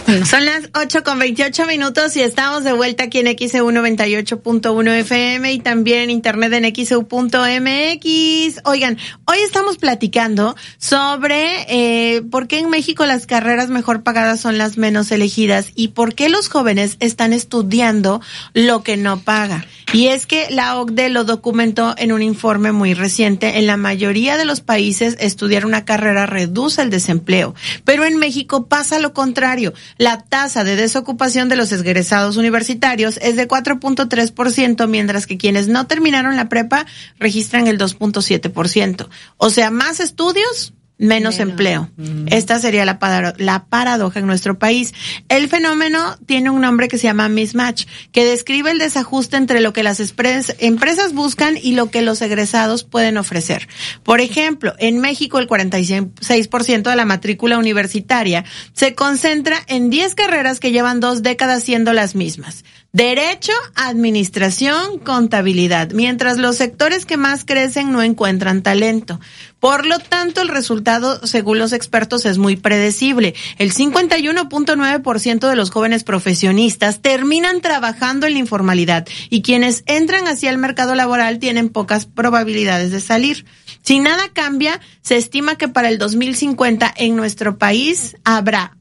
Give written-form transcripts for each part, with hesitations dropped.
Son las 8:28 y estamos de vuelta aquí en XEU 98.1 FM y también en internet en XEU.mx. Oigan, hoy estamos platicando sobre por qué en México las carreras mejor pagadas son las menos elegidas y por qué los jóvenes están estudiando lo que no paga. Y es que la OCDE lo documentó en un informe muy reciente. En la mayoría de los países, estudiar una carrera reduce el desempleo, pero en México pasa lo contrario. La tasa de desocupación de los egresados universitarios es de 4.3%, mientras que quienes no terminaron la prepa registran el 2.7%. O sea, más estudios, menos empleo. Esta sería la paradoja en nuestro país. El fenómeno tiene un nombre que se llama mismatch, que describe el desajuste entre lo que las empresas buscan y lo que los egresados pueden ofrecer. Por ejemplo, en México el 46% de la matrícula universitaria se concentra en 10 carreras que llevan 2 décadas siendo las mismas: Derecho, Administración, Contabilidad, mientras los sectores que más crecen no encuentran talento. Por lo tanto, el resultado, según los expertos, es muy predecible. El 51.9% de los jóvenes profesionistas terminan trabajando en la informalidad y quienes entran hacia el mercado laboral tienen pocas probabilidades de salir. Si nada cambia, se estima que para el 2050 en nuestro país habrá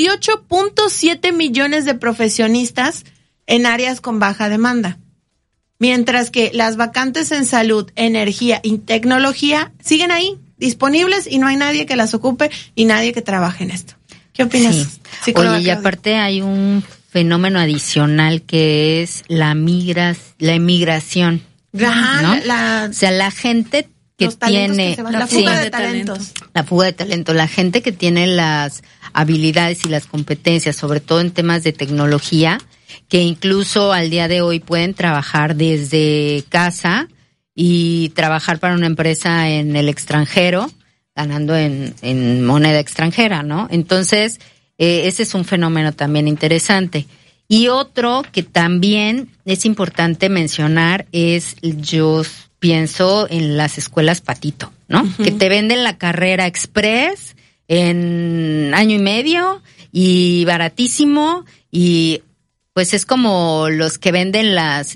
28.7 millones de profesionistas en áreas con baja demanda, mientras que las vacantes en salud, energía y tecnología siguen ahí, disponibles, y no hay nadie que las ocupe y nadie que trabaje en esto. ¿Qué opinas? Sí. Oye, y aparte hay un fenómeno adicional que es la emigración. Ajá, ¿no? O sea, la gente que tiene la fuga de talentos. La fuga de talento, la gente que tiene las habilidades y las competencias, sobre todo en temas de tecnología, que incluso al día de hoy pueden trabajar desde casa y trabajar para una empresa en el extranjero, ganando en moneda extranjera, ¿no? Entonces, ese es un fenómeno también interesante. Y otro que también es importante mencionar es, yo pienso en las escuelas Patito, ¿no? Uh-huh. Que te venden la carrera express en año y medio y baratísimo, y pues es como los que venden las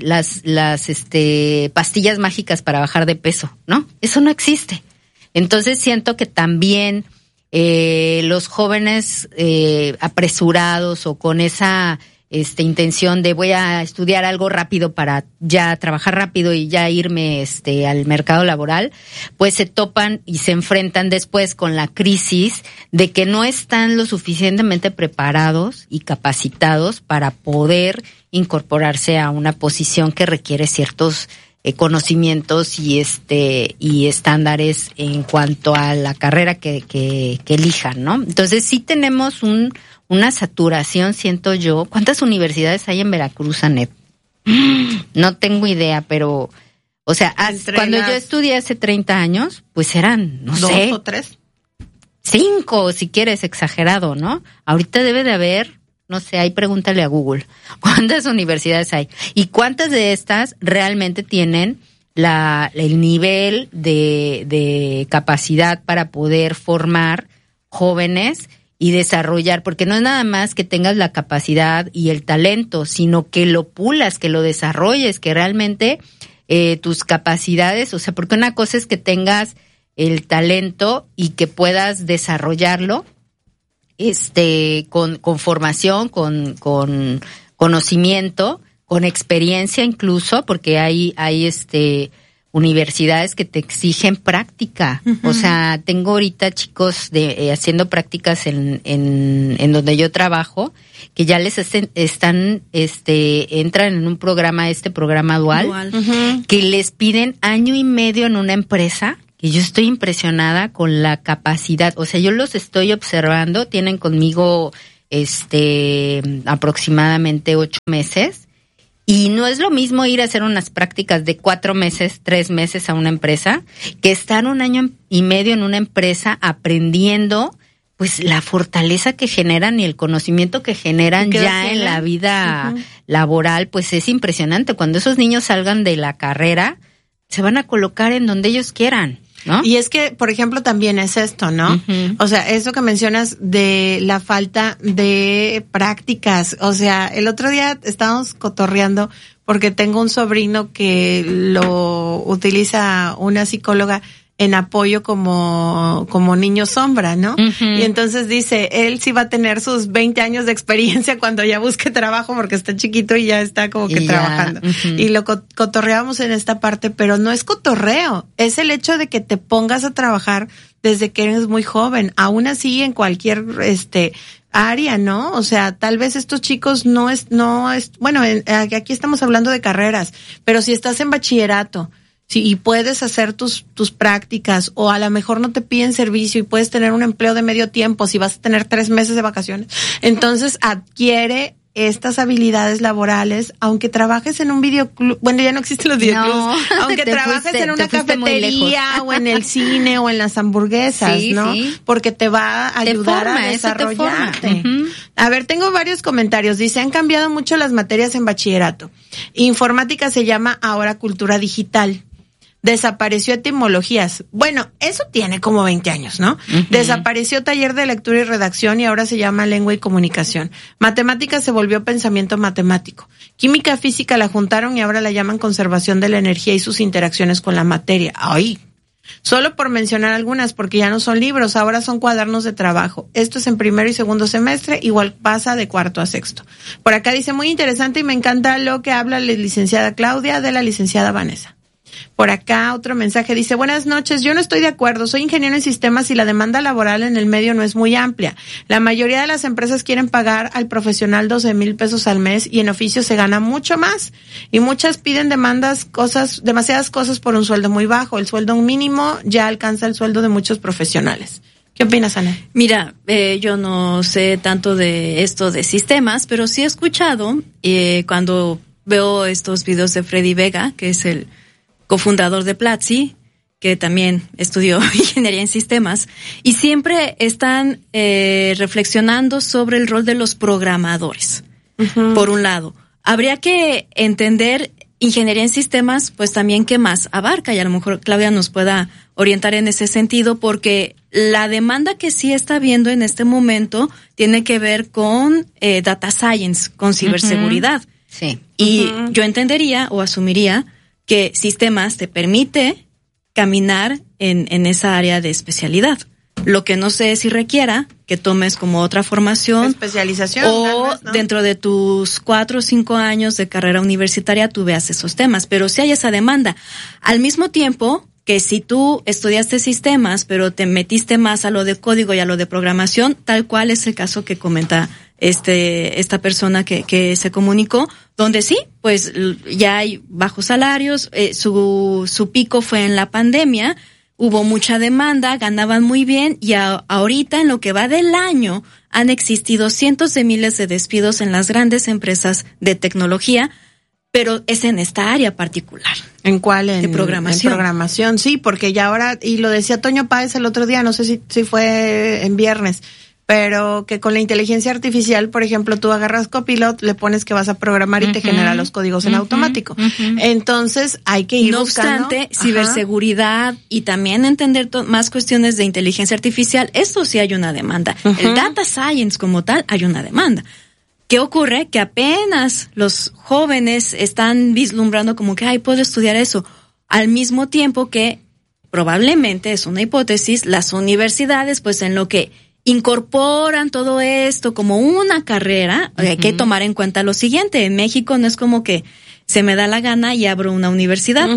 pastillas mágicas para bajar de peso, ¿no? Eso no existe. Entonces siento que también los jóvenes apresurados o con esa intención de voy a estudiar algo rápido para ya trabajar rápido y ya irme al mercado laboral, pues se topan y se enfrentan después con la crisis de que no están lo suficientemente preparados y capacitados para poder incorporarse a una posición que requiere ciertos conocimientos y estándares en cuanto a la carrera que elijan, ¿no? Entonces sí tenemos una saturación, siento yo. ¿Cuántas universidades hay en Veracruz, Anet? No tengo idea, pero, o sea, cuando yo estudié hace 30 años, pues eran, no sé. 2 o 3. 5, si quieres, exagerado, ¿no? Ahorita debe de haber, no sé, ahí pregúntale a Google, ¿cuántas universidades hay? ¿Y cuántas de estas realmente tienen el nivel de capacidad para poder formar jóvenes y desarrollar? Porque no es nada más que tengas la capacidad y el talento, sino que lo pulas, que lo desarrolles, que realmente tus capacidades, o sea, porque una cosa es que tengas el talento y que puedas desarrollarlo con formación, con conocimiento, con experiencia incluso, porque hay universidades que te exigen práctica. Uh-huh. O sea, tengo ahorita chicos haciendo prácticas en donde yo trabajo, que ya les entran en un programa dual. Uh-huh. Que les piden año y medio en una empresa, que yo estoy impresionada con la capacidad. O sea, yo los estoy observando, tienen conmigo aproximadamente 8 meses. Y no es lo mismo ir a hacer unas prácticas de 4 meses, 3 meses a una empresa, que estar 1 año y medio en una empresa aprendiendo, pues, la fortaleza que generan y el conocimiento que generan ya en la vida uh-huh. laboral, pues es impresionante. Cuando esos niños salgan de la carrera, se van a colocar en donde ellos quieran. ¿no? Y es que, por ejemplo, también es esto, ¿no? Uh-huh. O sea, eso que mencionas de la falta de prácticas. O sea, el otro día estábamos cotorreando porque tengo un sobrino que lo utiliza una psicóloga en apoyo como niño sombra, ¿no? Uh-huh. Y entonces dice, él sí va a tener sus 20 años de experiencia cuando ya busque trabajo porque está chiquito y ya está como que trabajando. Uh-huh. Y lo cotorreamos en esta parte, pero no es cotorreo, es el hecho de que te pongas a trabajar desde que eres muy joven, aún así en cualquier área, ¿no? O sea, tal vez estos chicos no es, bueno, aquí estamos hablando de carreras, pero si estás en bachillerato, sí, y puedes hacer tus prácticas, o a lo mejor no te piden servicio y puedes tener un empleo de medio tiempo si vas a tener 3 meses de vacaciones. Entonces adquiere estas habilidades laborales, aunque trabajes en un videoclub, bueno, ya no existen los videoclubs, no, aunque trabajes en una cafetería o en el cine o en las hamburguesas, sí, ¿no? Sí. Porque te va a ayudar a desarrollarte. Uh-huh. A ver, tengo varios comentarios. Dice, han cambiado mucho las materias en bachillerato. Informática se llama ahora cultura digital. Desapareció etimologías. Bueno, eso tiene como 20 años, ¿no? Uh-huh. Desapareció taller de lectura y redacción y ahora se llama lengua y comunicación. Matemáticas se volvió pensamiento matemático. Química, física la juntaron y ahora la llaman conservación de la energía y sus interacciones con la materia. ¡Ay! Solo por mencionar algunas, porque ya no son libros, ahora son cuadernos de trabajo. Esto es en primero y segundo semestre, igual pasa de cuarto a sexto. Por acá dice, muy interesante y me encanta lo que habla la licenciada Claudia de la licenciada Vanessa. Por acá otro mensaje dice, buenas noches, yo no estoy de acuerdo, soy ingeniero en sistemas y la demanda laboral en el medio no es muy amplia. La mayoría de las empresas quieren pagar al profesional 12,000 pesos al mes y en oficio se gana mucho más. Y muchas piden demasiadas cosas por un sueldo muy bajo. El sueldo mínimo ya alcanza el sueldo de muchos profesionales. ¿Qué opinas, Ana? Mira, yo no sé tanto de esto de sistemas, pero sí he escuchado cuando veo estos videos de Freddy Vega, que es el cofundador de Platzi, que también estudió ingeniería en sistemas, y siempre están reflexionando sobre el rol de los programadores. Uh-huh. Por un lado, habría que entender ingeniería en sistemas, pues también qué más abarca, y a lo mejor Claudia nos pueda orientar en ese sentido, porque la demanda que sí está viendo en este momento tiene que ver con data science, con ciberseguridad. Uh-huh. Sí. Y yo entendería o asumiría que sistemas te permite caminar en esa área de especialidad. Lo que no sé es si requiera que tomes como otra formación. Especialización. O vez, ¿no? Dentro de tus 4 o 5 años de carrera universitaria tú veas esos temas. Pero sí hay esa demanda. Al mismo tiempo que si tú estudiaste sistemas, pero te metiste más a lo de código y a lo de programación, tal cual es el caso que comenta esta persona que se comunicó, donde sí, pues ya hay bajos salarios, su pico fue en la pandemia, hubo mucha demanda, ganaban muy bien y ahorita en lo que va del año han existido cientos de miles de despidos en las grandes empresas de tecnología, pero es en esta área particular. ¿En cuál? De programación. En programación, sí, porque ya ahora, y lo decía Toño Páez el otro día, no sé si fue en viernes, pero que con la inteligencia artificial, por ejemplo, tú agarras Copilot, le pones que vas a programar y te genera los códigos en automático. Entonces, hay que ir buscando. No obstante, ciberseguridad y también entender más cuestiones de inteligencia artificial, esto sí hay una demanda. El data science como tal, hay una demanda. ¿Qué ocurre? Que apenas los jóvenes están vislumbrando como que, puedo estudiar eso. Al mismo tiempo que, probablemente, es una hipótesis, las universidades, pues en lo que incorporan todo esto como una carrera, hay que tomar en cuenta lo siguiente, en México no es como que se me da la gana y abro una universidad.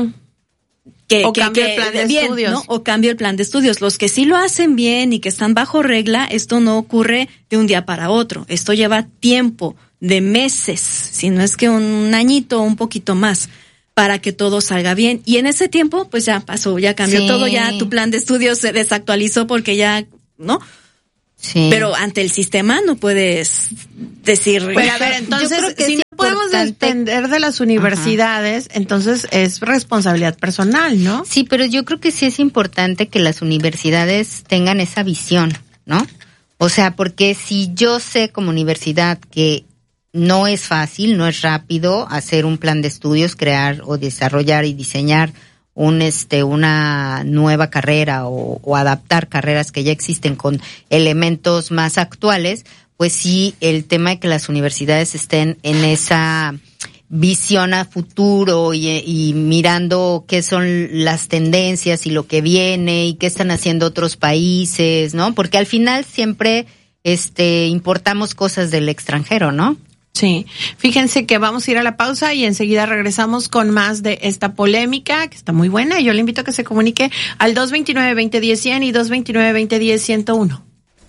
O cambio el plan de estudios. ¿No? O cambio el plan de estudios. Los que sí lo hacen bien y que están bajo regla, esto no ocurre de un día para otro. Esto lleva tiempo, de meses, si no es que un añito o un poquito más, para que todo salga bien. Y en ese tiempo, pues ya pasó, ya cambió todo, ya tu plan de estudios se desactualizó porque ya, ¿no? Sí. Pero ante el sistema no puedes decir. Pero a ver, entonces, si no podemos depender de las universidades, entonces es responsabilidad personal, ¿no? Sí, pero yo creo que sí es importante que las universidades tengan esa visión, ¿no? O sea, porque si yo sé como universidad que no es fácil, no es rápido hacer un plan de estudios, crear o desarrollar y diseñar una nueva carrera o adaptar carreras que ya existen con elementos más actuales, pues sí, el tema de que las universidades estén en esa visión a futuro y mirando qué son las tendencias y lo que viene y qué están haciendo otros países, ¿no? Porque al final siempre importamos cosas del extranjero, ¿no? Sí, fíjense que vamos a ir a la pausa y enseguida regresamos con más de esta polémica que está muy buena. Yo le invito a que se comunique al 229-2010-100 y 229-2010-101.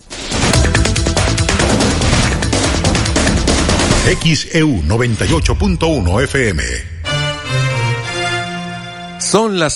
XEU 98.1 FM. Son las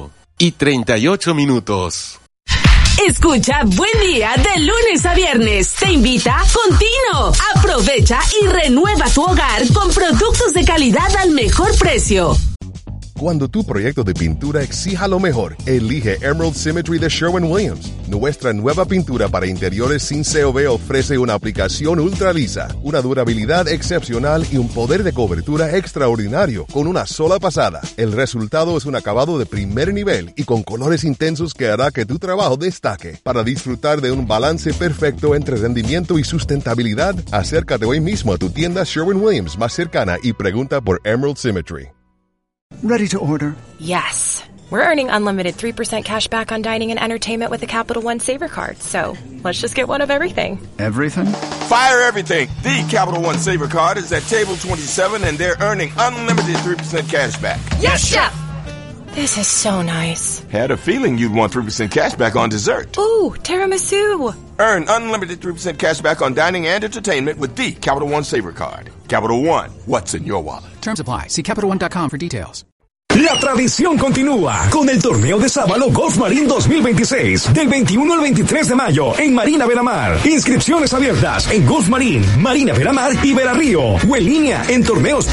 8:38. Escucha Buen Día de lunes a viernes. Te invita Contino. Aprovecha y renueva tu hogar con productos de calidad al mejor precio. Cuando tu proyecto de pintura exija lo mejor, elige Emerald Symmetry de Sherwin-Williams. Nuestra nueva pintura para interiores sin COV ofrece una aplicación ultra lisa, una durabilidad excepcional y un poder de cobertura extraordinario con una sola pasada. El resultado es un acabado de primer nivel y con colores intensos que hará que tu trabajo destaque. Para disfrutar de un balance perfecto entre rendimiento y sustentabilidad, acércate hoy mismo a tu tienda Sherwin-Williams más cercana y pregunta por Emerald Symmetry. Ready to order? Yes. We're earning unlimited 3% cash back on dining and entertainment with the Capital One Saver Card. So let's just get one of everything. Everything? Fire everything. The Capital One Saver Card is at table 27 and they're earning unlimited 3% cash back. Yes, Chef! This is so nice. Had a feeling you'd want 3% cash back on dessert. Ooh, tiramisu. Earn unlimited 3% cash back on dining and entertainment with the Capital One Saver Card. Capital One, what's in your wallet? Terms apply. See CapitalOne.com for details. La tradición continúa con el torneo de Sábalo Golf Marine 2026 del 21 al 23 de mayo en Marina Veramar. Inscripciones abiertas en Golf Marine, Marina Veramar y Verarrío o en línea en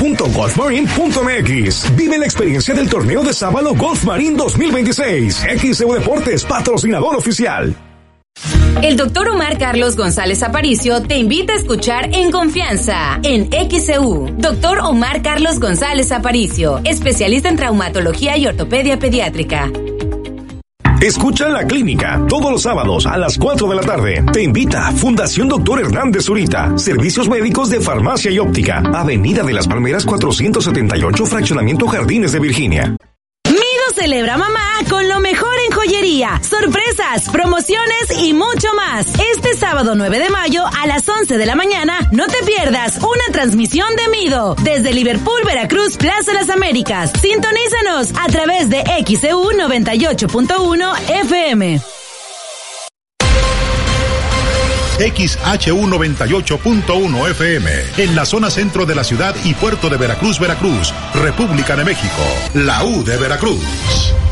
torneos.golfmarine.mx. Vive la experiencia del torneo de Sábalo Golf Marine 2026. XEU Deportes, patrocinador oficial. El Dr. Omar Carlos González Aparicio te invita a escuchar En Confianza en XEU. Dr. Omar Carlos González Aparicio, especialista en traumatología y ortopedia pediátrica. Escucha La Clínica todos los sábados a las 4 de la tarde. Te invita Fundación Dr. Hernández Zurita. Servicios médicos de farmacia y óptica. Avenida de las Palmeras 478, Fraccionamiento Jardines de Virginia. Celebra mamá con lo mejor en joyería, sorpresas, promociones y mucho más. Este sábado 9 de mayo a las 11 de la mañana no te pierdas una transmisión de Mido desde Liverpool, Veracruz, Plaza Las Américas. Sintonízanos a través de XEU 98.1 FM. XHU 98.1 FM, en la zona centro de la ciudad y puerto de Veracruz, Veracruz, República de México, la U de Veracruz.